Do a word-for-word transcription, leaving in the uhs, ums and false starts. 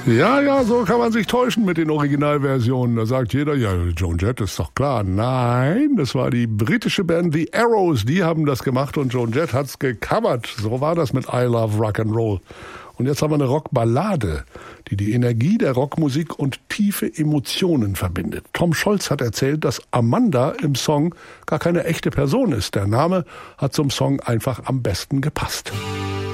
Ja, ja, so kann man sich täuschen mit den Originalversionen. Da sagt jeder, ja, Joan Jett ist doch klar. Nein, das war die britische Band The Arrows, die haben das gemacht und Joan Jett hat's gecovert. So war das mit I Love Rock'n'Roll. Und jetzt haben wir eine Rockballade, die die Energie der Rockmusik und tiefe Emotionen verbindet. Tom Scholz hat erzählt, dass Amanda im Song gar keine echte Person ist. Der Name hat zum Song einfach am besten gepasst.